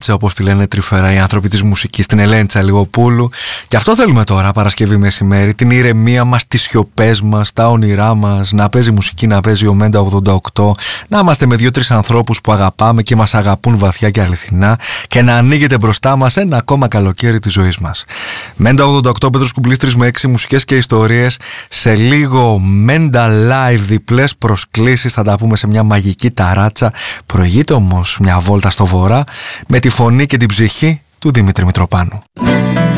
Ελένετσα, όπως τη λένε τρυφερά οι άνθρωποι της μουσικής, την Ελένετσα Λιγοπούλου. Και αυτό θέλουμε τώρα, Παρασκευή μεσημέρι, την ηρεμία μας, τις σιωπές μας, τα όνειρά μας, να παίζει μουσική, να παίζει ο Μέντα 88, να είμαστε με 2-3 ανθρώπους που αγαπάμε και μας αγαπούν βαθιά και αληθινά και να ανοίγεται μπροστά μας ένα ακόμα καλοκαίρι της ζωής μας. Μέντα 88, Πέτρος Κουμπλής, 3 με 6, μουσικές και ιστορίες. Σε λίγο Μέντα Live, διπλές προσκλήσεις, θα τα πούμε σε μια μαγική ταράτσα. Προηγείται όμως μια βόλτα στο βορρά με τη φωνή και την ψυχή του Δημήτρη Μητροπάνου.